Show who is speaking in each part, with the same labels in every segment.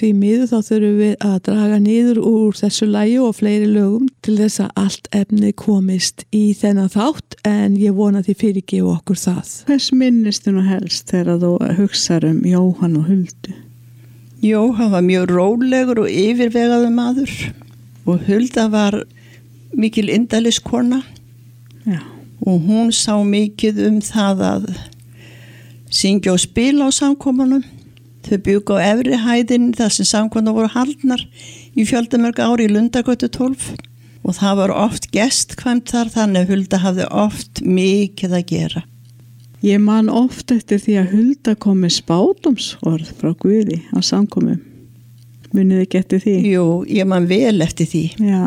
Speaker 1: því miður þá þurfum við að draga niður úr þessu lagi og fleiri lögum til þess að allt efni komist í þennan þátt, en ég vona því fyrirgefa okkur það.
Speaker 2: Hvers minnistu nú helst þegar þú hugsar Jóhann og Huldu?
Speaker 3: Jóhann var mjög rólegur og yfirvegaður maður og Hulda var mikil indæliskona.
Speaker 2: Já.
Speaker 3: Og hún sá mikið það að syngja og spila á samkomunum. Þau bjuggu á efri hæðinni þar sem samkomuna voru haldnar í fjöldamörg ári í Lundagötu 12 og það var oft gestkvæmt þar, þannig að Hulda hafði oft mikið að gera.
Speaker 2: Ég man oft eftir því að Hulda kom með spádómsorð frá Guði á samkomum. Munið ekki eftir því?
Speaker 3: Jú, ég man vel eftir því.
Speaker 2: Já,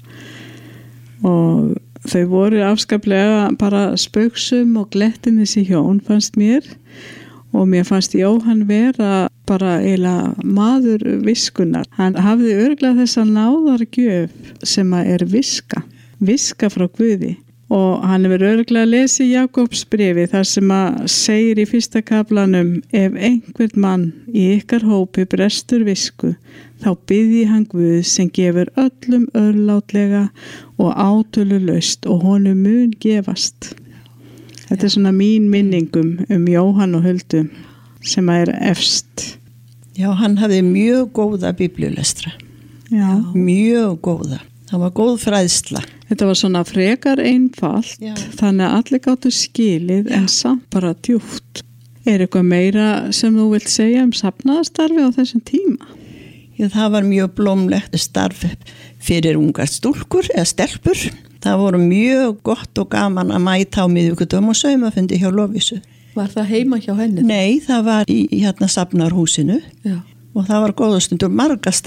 Speaker 2: og þau voru afskaplega bara spaugsum og glettin þessi hjón, fannst mér. Og mér fannst Jóhann vera bara eiginlega maður viskunar. Hann hafði örugglega þessa náðargjöf sem er viska frá Guði. Og hann hefur örugglega lesið Jakobs bréfi þar sem segir í 1. kaflanum: ef einhvern mann í ykkar hópi brestur visku, þá biðji hann Guð sem gefur öllum örlátlega og átölulaust og honum mun gefast. Þetta er svona mín minningum Jóhann og Huldu sem er efst.
Speaker 3: Já, hann hafði mjög góða biblíulestra.
Speaker 2: Já.
Speaker 3: Mjög góða. Það var góð fræðsla.
Speaker 2: Þetta var svona frekar einfalt, þannig að allir gáttu skilið en samt bara djúpt. Er eitthvað meira sem þú vilt segja safnaðarstarfi á þessum tíma?
Speaker 3: Já, það var mjög blómlegt starf fyrir ungar stúlkur eða stelpur. Það voru mjög gott og gaman að mæta á miðvikudögum og saumafundi hjá Lovísu.
Speaker 1: Var það heima hjá henni?
Speaker 3: Nei, það var í safnarhúsinu.
Speaker 1: Já.
Speaker 3: Og það var góða stundum margar